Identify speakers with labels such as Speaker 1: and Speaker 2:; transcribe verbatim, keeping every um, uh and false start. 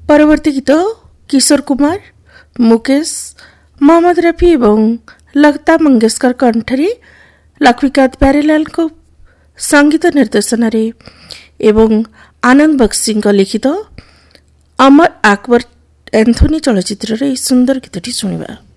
Speaker 1: परवर्ती गीत किशोर कुमार, मुकेश, मोहम्मद रफी एवं लता मंगेशकर कंठरे लक्ष्मीकांत प्यारेलाल को संगीत निर्देशन एवं आनंद बख्शी लिखित अमर अकबर एंथोनी चलचित्र सुंदर गीतटी सुनिबा।